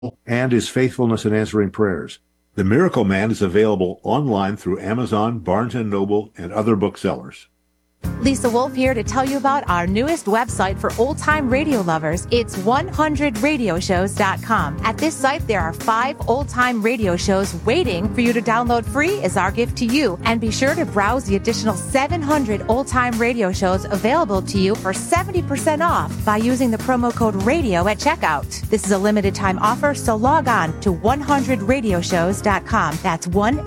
and his faithfulness in answering prayers. The Miracle Man is available online through Amazon, Barnes & Noble, and other booksellers. Lisa Wolf here to tell you about our newest website for old-time radio lovers. It's 100radioshows.com. At this site, there are 5 old-time radio shows waiting for you to download free as our gift to you. And be sure to browse the additional 700 old-time radio shows available to you for 70% off by using the promo code RADIO at checkout. This is a limited-time offer, so log on to 100radioshows.com. That's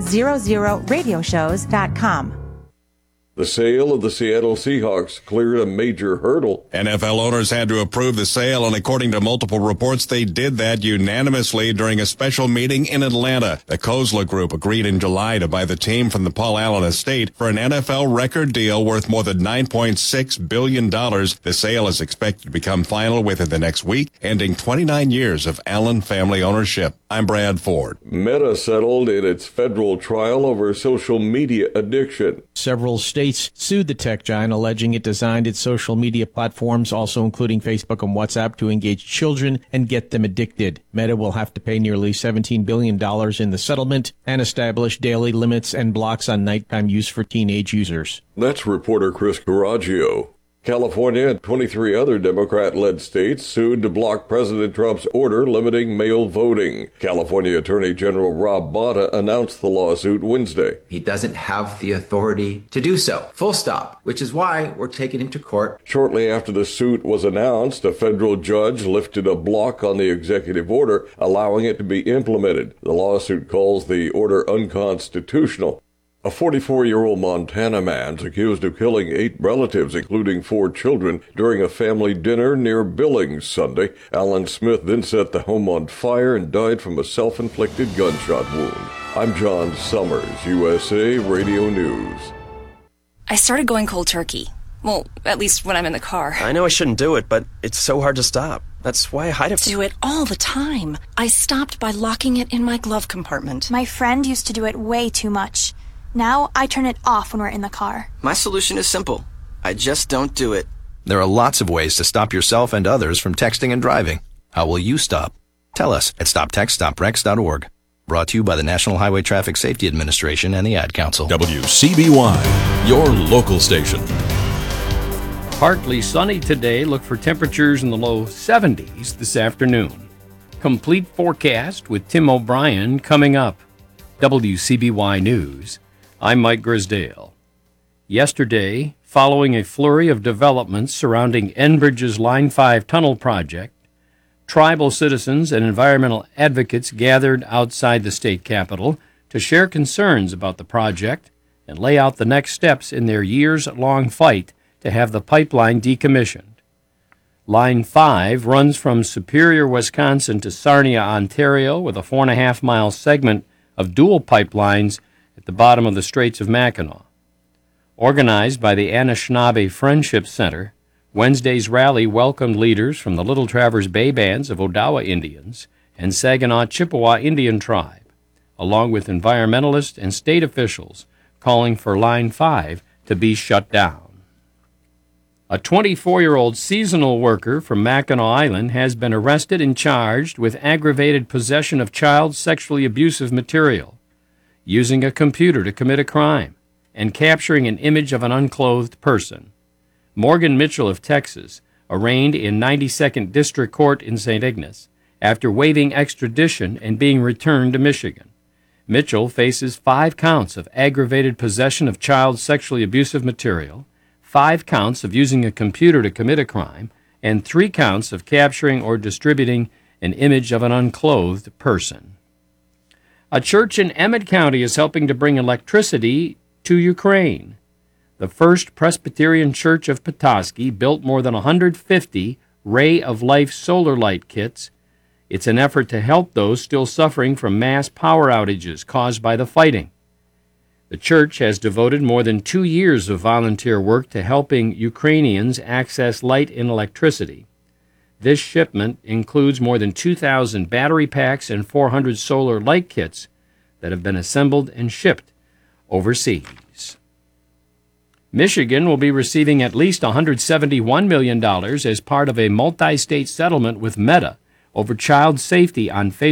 100radioshows.com. The sale of the Seattle Seahawks cleared a major hurdle. NFL owners had to approve the sale, and according to multiple reports, they did that unanimously during a special meeting in Atlanta. The Kozla Group agreed in July to buy the team from the Paul Allen estate for an NFL record deal worth more than $9.6 billion. The sale is expected to become final within the next week, ending 29 years of Allen family ownership. I'm Brad Ford. Meta settled in its federal trial over social media addiction. Several states sued the tech giant, alleging it designed its social media platforms, also including Facebook and WhatsApp, to engage children and get them addicted. Meta will have to pay nearly $17 billion in the settlement and establish daily limits and blocks on nighttime use for teenage users. That's reporter Chris Caraggio. California and 23 other Democrat-led states sued to block President Trump's order limiting mail voting. California Attorney General Rob Bonta announced the lawsuit Wednesday. He doesn't have the authority to do so. Full stop. Which is why we're taking him to court. Shortly after the suit was announced, a federal judge lifted a block on the executive order, allowing it to be implemented. The lawsuit calls the order unconstitutional. A 44-year-old Montana man is accused of killing 8 relatives, including 4 children, during a family dinner near Billings Sunday. Alan Smith then set the home on fire and died from a self-inflicted gunshot wound. I'm John Summers, USA Radio News. I started going cold turkey. Well, at least when I'm in the car. I know I shouldn't do it, but it's so hard to stop. That's why I hide it. Do it all the time. I stopped by locking it in my glove compartment. My friend used to do it way too much. Now I turn it off when we're in the car. My solution is simple. I just don't do it. There are lots of ways to stop yourself and others from texting and driving. How will you stop? Tell us at stoptextstoprex.org. Brought to you by the National Highway Traffic Safety Administration and the Ad Council. WCBY, your local station. Partly sunny today. Look for temperatures in the low 70s this afternoon. Complete forecast with Tim O'Brien coming up. WCBY News. I'm Mike Grisdale. Yesterday, following a flurry of developments surrounding Enbridge's Line 5 tunnel project, tribal citizens and environmental advocates gathered outside the state capitol to share concerns about the project and lay out the next steps in their years-long fight to have the pipeline decommissioned. Line 5 runs from Superior, Wisconsin to Sarnia, Ontario, with a 4.5-mile segment of dual pipelines at the bottom of the Straits of Mackinac. Organized by the Anishinaabe Friendship Center, Wednesday's rally welcomed leaders from the Little Traverse Bay bands of Odawa Indians and Saginaw Chippewa Indian Tribe, along with environmentalists and state officials calling for Line 5 to be shut down. A 24-year-old seasonal worker from Mackinac Island has been arrested and charged with aggravated possession of child sexually abusive material, using a computer to commit a crime, and capturing an image of an unclothed person. Morgan Mitchell of Texas, arraigned in 92nd District Court in St. Ignace, after waiving extradition and being returned to Michigan. Mitchell faces 5 counts of aggravated possession of child sexually abusive material, 5 counts of using a computer to commit a crime, and 3 counts of capturing or distributing an image of an unclothed person. A church in Emmett County is helping to bring electricity to Ukraine. The First Presbyterian Church of Petoskey built more than 150 Ray of Life solar light kits. It's an effort to help those still suffering from mass power outages caused by the fighting. The church has devoted more than 2 years of volunteer work to helping Ukrainians access light and electricity. This shipment includes more than 2,000 battery packs and 400 solar light kits that have been assembled and shipped overseas. Michigan will be receiving at least $171 million as part of a multi-state settlement with Meta, over child safety on Facebook